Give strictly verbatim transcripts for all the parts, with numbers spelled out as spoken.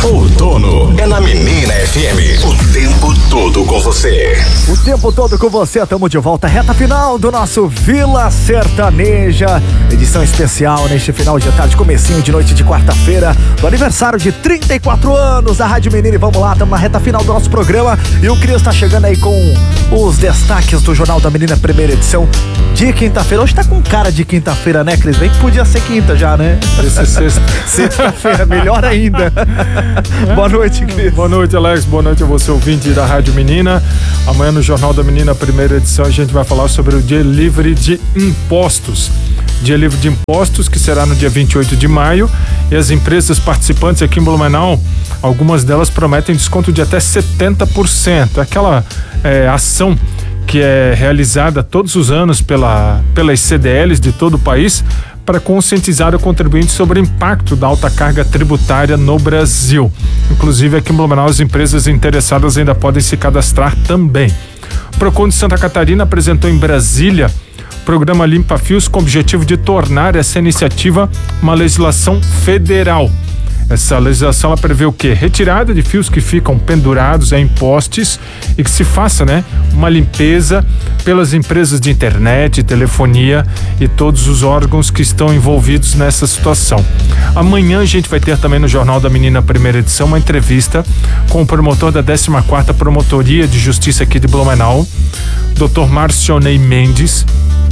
Outono é na Menina F M. O tempo todo com você. O tempo todo com você. Estamos de volta. Reta final do nosso Vila Sertaneja. Edição especial neste final de tarde, comecinho de noite de quarta-feira, do aniversário de trinta e quatro anos da Rádio Menina. E vamos lá, estamos na reta final do nosso programa. E o Cris está chegando aí com os destaques do Jornal da Menina, primeira edição de quinta-feira. Hoje tá com cara de quinta-feira, né, Cris? Bem que podia ser quinta já, né? Esse é sexta. Sexta-feira, melhor ainda. Boa noite, Cris. Boa noite, Alex. Boa noite a você, ouvinte da Rádio Menina. Amanhã no Jornal da Menina, primeira edição, a gente vai falar sobre o dia livre de impostos. Dia livre de impostos, que será no dia vinte e oito de maio. E as empresas participantes aqui em Blumenau, algumas delas prometem desconto de até setenta por cento. Aquela é, ação que é realizada todos os anos pela, pelas C D Ls de todo o país para conscientizar o contribuinte sobre o impacto da alta carga tributária no Brasil. Inclusive aqui em Blumenau as empresas interessadas ainda podem se cadastrar também. O Procon de Santa Catarina apresentou em Brasília o programa Limpa Fios com o objetivo de tornar essa iniciativa uma legislação federal. Essa legislação ela prevê o quê? Retirada de fios que ficam pendurados em postes e que se faça, né, uma limpeza pelas empresas de internet, telefonia e todos os órgãos que estão envolvidos nessa situação. Amanhã a gente vai ter também no Jornal da Menina, primeira edição, uma entrevista com o promotor da décima quarta Promotoria de Justiça aqui de Blumenau, doutor Marcionei Mendes.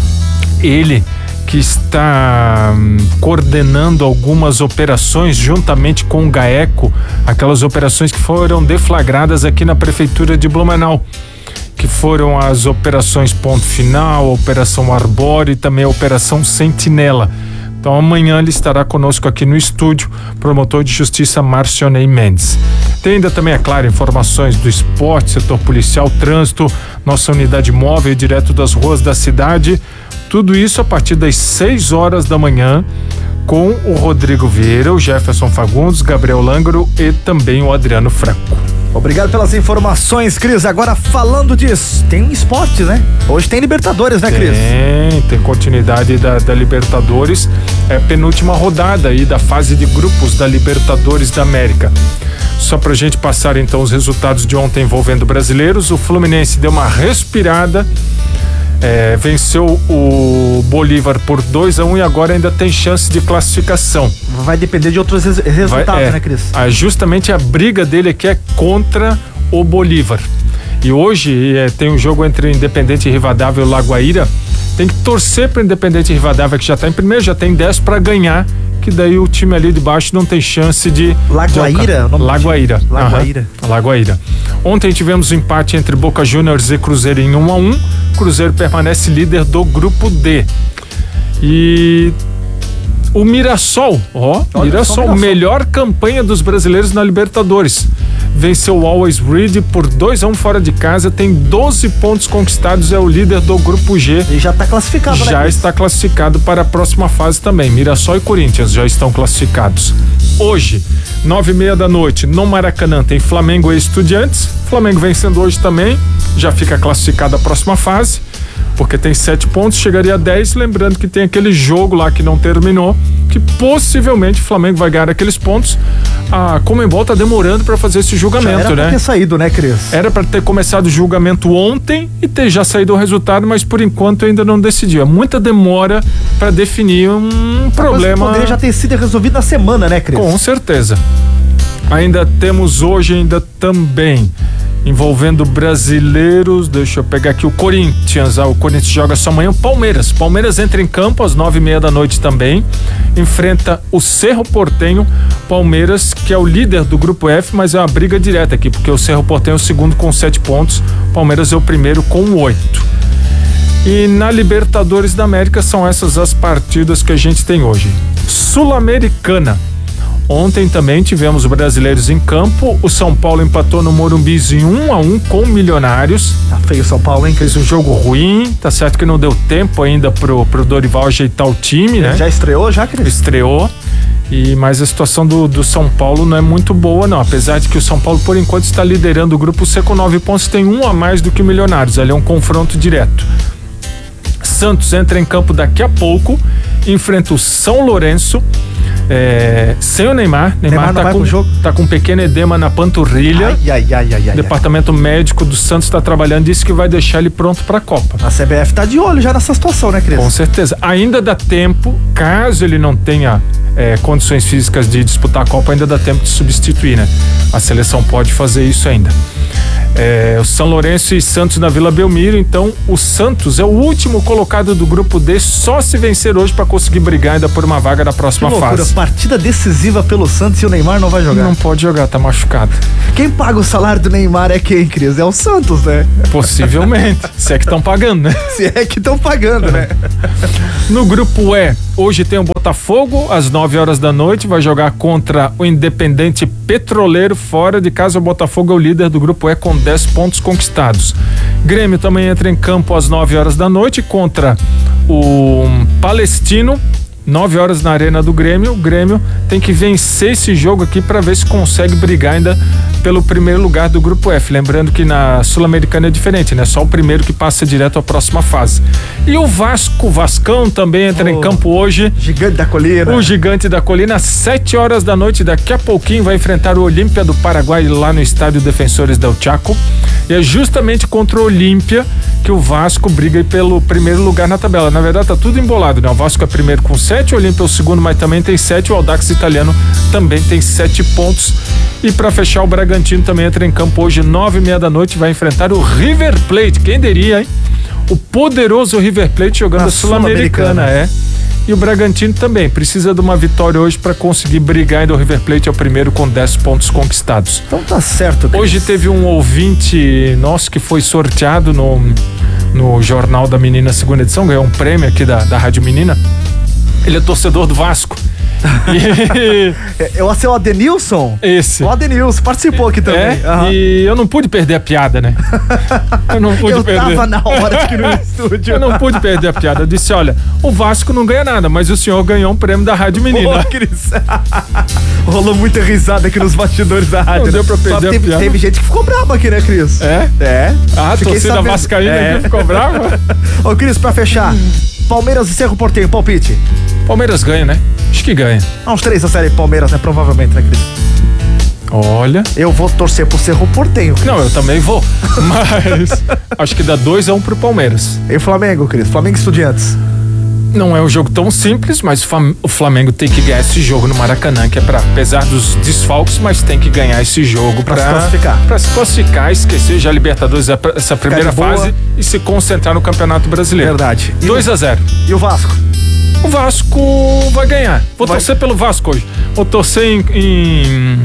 Ele que está hum, coordenando algumas operações juntamente com o GAECO, aquelas operações que foram deflagradas aqui na Prefeitura de Blumenau, que foram as operações Ponto Final, a Operação Arbóreo e também a Operação Sentinela. Então amanhã ele estará conosco aqui no estúdio, promotor de justiça Marcionei Mendes. Tem ainda também, é claro, informações do esporte, setor policial, trânsito, nossa unidade móvel direto das ruas da cidade. Tudo isso a partir das seis horas da manhã com o Rodrigo Vieira, o Jefferson Fagundes, Gabriel Langro e também o Adriano Franco. Obrigado pelas informações, Cris. Agora falando disso, tem um esporte, né? Hoje tem Libertadores, né, Cris? Tem, tem continuidade da, da Libertadores. É a penúltima rodada aí da fase de grupos da Libertadores da América. Só pra gente passar então os resultados de ontem envolvendo brasileiros, o Fluminense deu uma respirada. É, venceu o Bolívar por dois a um e agora ainda tem chance de classificação. Vai depender de outros res- resultados, Vai, é, né, Cris? A, justamente a briga dele aqui é contra o Bolívar. E hoje é, tem um jogo entre Independente Rivadavia e o Lagoaíra. Tem que torcer para o Independente Rivadavia, que já está em primeiro, já tem dez para ganhar, que daí o time ali de baixo não tem chance de... Lagoaíra? De Lagoaíra. Lagoaíra. Uhum. Lagoaíra. Ontem tivemos um empate entre Boca Juniors e Cruzeiro em um a um. Cruzeiro permanece líder do grupo D. E o Mirassol, ó, Mirassol, Mirassol, melhor campanha dos brasileiros na Libertadores. Venceu o Always Ready por dois a um fora de casa, tem doze pontos conquistados, é o líder do grupo G. E já está classificado, né? Já está classificado para a próxima fase também. Mirassol e Corinthians já estão classificados. Hoje, nove e meia da noite, no Maracanã, tem Flamengo e Estudiantes. Flamengo vencendo hoje também, já fica classificado a próxima fase, porque tem sete pontos, chegaria a dez, lembrando que tem aquele jogo lá que não terminou, que possivelmente o Flamengo vai ganhar aqueles pontos. A Conmebol tá demorando para fazer esse julgamento, já era né? Era pra ter saído, né, Cris? Era para ter começado o julgamento ontem e ter já saído o resultado, mas por enquanto ainda não decidiu. É muita demora para definir um problema. Poderia já ter sido resolvido na semana, né, Cris? Com certeza. Ainda temos hoje ainda também envolvendo brasileiros, deixa eu pegar aqui o Corinthians, ah, o Corinthians joga só amanhã, o Palmeiras, Palmeiras entra em campo às nove e meia da noite também, enfrenta o Cerro Porteño, Palmeiras que é o líder do grupo F, mas é uma briga direta aqui, porque o Cerro Porteño é o segundo com sete pontos, Palmeiras é o primeiro com oito. E na Libertadores da América são essas as partidas que a gente tem hoje. Sul-Americana. Ontem também tivemos brasileiros em campo. O São Paulo empatou no Morumbi em um a um com o Milionários. Tá feio o São Paulo, hein? Fez um jogo ruim. Tá certo que não deu tempo ainda pro, pro Dorival ajeitar o time, né? Já estreou, já, Cris? Estreou. E, mas a situação do, do São Paulo não é muito boa, não. Apesar de que o São Paulo, por enquanto, está liderando o grupo C com nove pontos. Tem um a mais do que o Milionários. Ali é um confronto direto. Santos entra em campo daqui a pouco. Enfrenta o São Lourenço. É, sem o Neymar. Neymar, Neymar tá, com, jogo. tá com um pequeno edema na panturrilha. Ai, ai, ai, ai, ai. O departamento ai. médico do Santos está trabalhando, disse que vai deixar ele pronto para a Copa. A C B F tá de olho já nessa situação, né, Cris? Com certeza. Ainda dá tempo, caso ele não tenha é, condições físicas de disputar a Copa, ainda dá tempo de substituir, né? A seleção pode fazer isso ainda. É, o São Lourenço e Santos na Vila Belmiro, então o Santos é o último colocado do grupo D, só se vencer hoje para conseguir brigar ainda por uma vaga na próxima que loucura, fase. Partida decisiva pelo Santos e o Neymar não vai jogar. Não pode jogar, tá machucado. Quem paga o salário do Neymar é quem, Cris? É o Santos, né? Possivelmente, se é que estão pagando, né? Se é que estão pagando, né? No grupo E, hoje tem o Botafogo, às nove horas da noite, vai jogar contra o Independente Petroleiro, fora de casa. O Botafogo é o líder do grupo E com dez pontos conquistados. Grêmio também entra em campo às nove horas da noite contra o Palestino, nove horas na Arena do Grêmio. O Grêmio tem que vencer esse jogo aqui para ver se consegue brigar ainda pelo primeiro lugar do grupo F. Lembrando que na Sul-Americana é diferente, né? Só o primeiro que passa direto à próxima fase. E o Vasco, Vascão também entra oh, em campo hoje. Gigante da Colina. O Gigante da Colina, às sete horas da noite, daqui a pouquinho vai enfrentar o Olímpia do Paraguai lá no estádio Defensores del Chaco. E é justamente contra o Olímpia que o Vasco briga aí pelo primeiro lugar na tabela. Na verdade tá tudo embolado, né? O Vasco é primeiro com sete, o Olímpia é o segundo, mas também tem sete, o Audax italiano também tem sete pontos. E para fechar, o Bragantino também entra em campo hoje, nove e meia da noite, vai enfrentar o River Plate. Quem diria, hein? O poderoso River Plate jogando a Sul-Americana, é. E o Bragantino também precisa de uma vitória hoje para conseguir brigar, ainda o River Plate é o primeiro com dez pontos conquistados. Então tá certo, Cris. Hoje teve um ouvinte nosso que foi sorteado no, no Jornal da Menina, segunda edição, ganhou um prêmio aqui da, da Rádio Menina. Ele é torcedor do Vasco. E... Eu sei o Adenilson? Esse. O Adenilson participou aqui também. É, uhum. E eu não pude perder a piada, né? Eu não pude eu perder. Eu tava na hora aqui no estúdio. Eu não pude perder a piada. Eu disse, olha, o Vasco não ganha nada, mas o senhor ganhou um prêmio da Rádio Menina. Pô, Cris. Rolou muita risada aqui nos bastidores da rádio. Não deu pra perder teve, a piada. Teve gente que ficou brava aqui, né, Cris? É? É. Ah, a torcida sabendo. vascaína é. aqui ficou brava. Ô, Cris, pra fechar, Palmeiras e Cerro Porteño, palpite. Palmeiras ganha, né? Acho que ganha. Há uns três a série Palmeiras, né? Provavelmente, né, Cris? Olha. Eu vou torcer pro Cerro Porteño, Cris. Não, eu também vou. Mas acho que dá dois a um pro Palmeiras. E o Flamengo, Cris? Flamengo e Estudiantes. Não é um jogo tão simples, mas o Flamengo tem que ganhar esse jogo no Maracanã, que é pra, apesar dos desfalques, mas tem que ganhar esse jogo pra, pra se classificar. Pra se classificar, esquecer já a Libertadores, essa primeira fase, e se concentrar no Campeonato Brasileiro. Verdade. dois a zero. E o Vasco? O Vasco vai ganhar. Vou vai. torcer pelo Vasco hoje. Vou torcer em, em,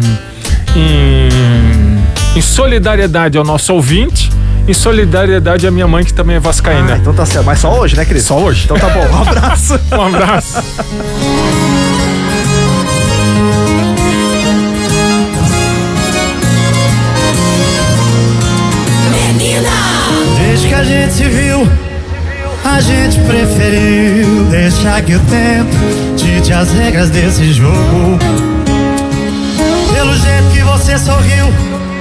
em, em solidariedade ao nosso ouvinte, em solidariedade à minha mãe, que também é vascaína. Ah, então tá certo. Mas só hoje, né, Cris? Só hoje. Então tá bom. Um abraço. Um abraço. Menina! Desde que a gente se viu, a gente preferiu deixar que o tempo dite as regras desse jogo. Pelo jeito que você sorriu,